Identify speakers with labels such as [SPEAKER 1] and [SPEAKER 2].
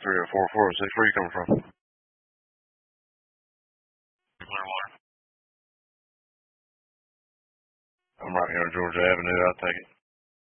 [SPEAKER 1] 304 406. Where you coming from? Clearwater. I'm right here on Georgia Avenue. I'll take it.